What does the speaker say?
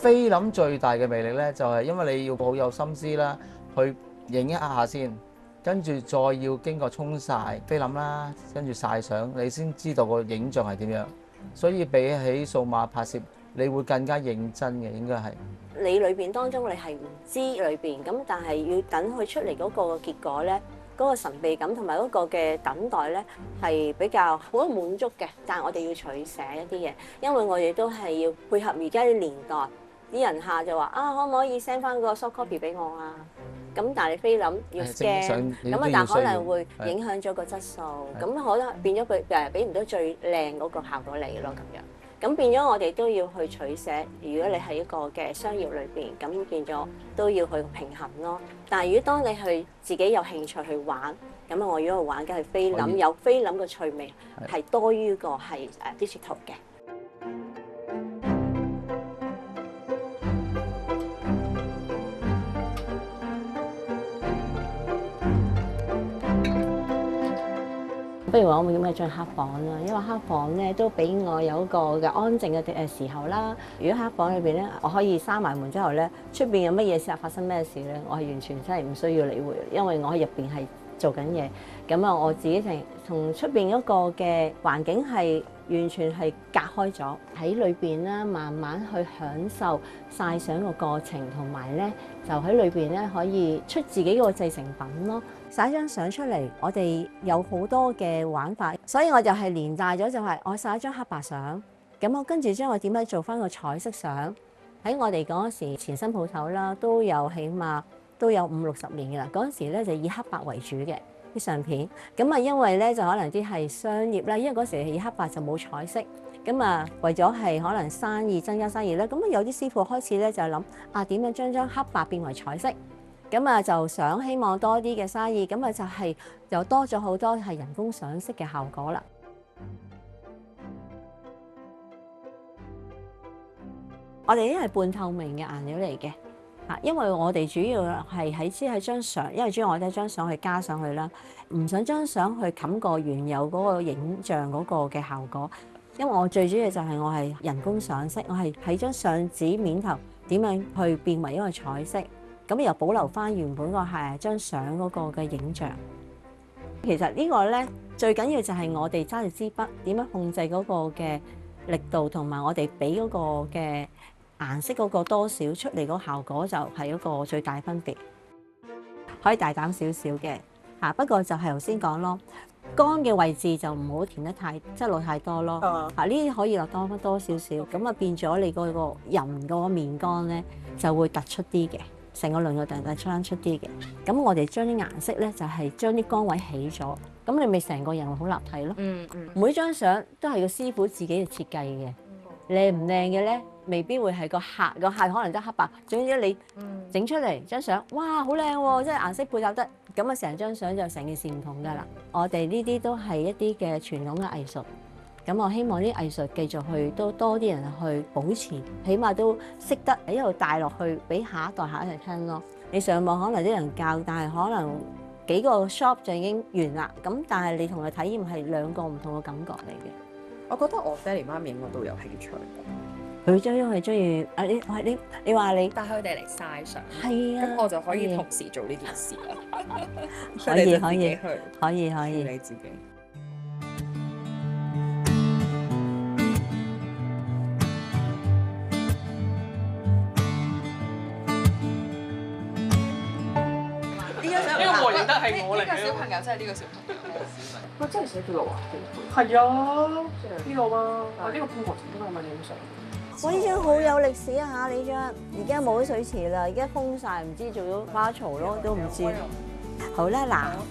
菲林最大嘅魅力咧，就係因為你要好有心思啦，去影一下先，跟住再要經過沖曬菲林啦，跟住曬相，你先知道個影像係點樣。所以比起數碼拍攝，你會更加認真嘅，應該係。 你裏邊當中你係唔知裏邊，咁但係要等佢出嚟嗰個結果咧，嗰個神秘感同埋嗰個嘅等待咧係比較好滿足嘅。但係我哋要取捨一啲嘢，因為我哋都係要配合而家啲年代，啲人下就話啊，可唔可以 send 翻個 soft copy 俾我啊？咁但係菲林要 scan，咁啊但可能會影響咗個質素，咁可能變咗佢俾唔到最靚嗰個效果嚟咯咁樣。咁變咗我哋都要去取捨。如果你係一個嘅商業裏邊，咁變咗都要去平衡咯。但係如果當你去自己有興趣去玩，咁啊我如果去玩，梗係菲林有菲林嘅趣味係多於個係digital 嘅。不如話我會點解進黑房啦？因為黑房咧都俾我有一個嘅安靜嘅時候啦。如果黑房裏邊咧，我可以閂埋門之後咧，出邊有乜嘢事發生咩事咧，我係完全真係唔需要理會，因為我喺入邊係做緊嘢。咁啊，我自己同出邊嗰個嘅環境係完全係隔開咗，喺裏邊咧慢慢去享受曬相個過程，同埋咧就喺裏邊咧可以出自己個製成品咯。曬張相出嚟，我哋有好多嘅玩法，所以我就係連帶咗就係我曬一張黑白相，咁我跟住將我點樣做翻個彩色相。喺我哋嗰時前身鋪頭啦，都有起碼都有50-60年嘅啦。嗰陣時咧就以黑白為主嘅啲相片，咁啊因為咧就可能啲係商業啦，因為嗰時係以黑白就冇彩色，咁啊為咗係可能生意增加生意咧，咁啊有啲師傅開始咧就諗啊點樣將黑白變為彩色。咁啊就想希望多啲嘅生意，咁啊就係又多咗好多係人工上色嘅效果啦。我哋呢係半透明嘅顏料嚟嘅，嚇，因為我哋主要係只係張相，因為主要我哋將相去加上去啦，唔想將相去冚過原有嗰個影像嗰個嘅效果。因為我最主要就係我係人工上色，我係喺張相紙面頭點樣去變為一個彩色。咁又保留翻原本個係張相嗰個嘅影像。其實呢個咧最緊要就係我哋揸住支筆點樣控制嗰個嘅力度，同埋我哋俾嗰個嘅顏色嗰個多少出嚟，個效果就係一個最大分別。可以大膽少少嘅嚇，不過就係頭先講咯，乾嘅位置就唔好填得太即係落太多咯。嚇，呢啲可以落多少少，咁啊變咗你嗰個人嗰個面乾咧就會突出啲嘅。成個輪廓突出啲嘅，咁我哋將啲顏色咧就係將啲光位起咗，咁你咪成個人會好立體咯。每張相都係個師傅自己嘅設計嘅，靚唔靚嘅咧未必會係個客可能得黑白，總之你整出嚟張相，哇好靚喎，即係顏色配搭得，咁啊成張相就成件事唔同㗎啦。我哋呢啲都係一啲嘅傳統嘅藝術。咁我希望啲藝術繼續去都多啲人去保持，起碼都識得喺度帶落去俾下一代聽咯。你上網可能啲人教，但係可能幾個 shop 就已經完啦。咁但係你同佢體驗係兩個唔同嘅感覺嚟嘅。 我覺得我爹哋媽咪應該都有興趣。 佢因為中意啊！你話你帶佢哋嚟曬相， 係啊， 咁我就可以同時做呢件事啦。 可以你自己。 認得係我嚟嘅。呢個小朋友真係呢個小朋友。 佢真係寫住路啊？ 係啊，呢個嘛，呢個半河前都係咪影相？ 哇！呢張好有歷史啊嚇！呢張而家冇咗水池啦，而家封晒，唔知做咗花槽咯，都唔知。好啦，嗱。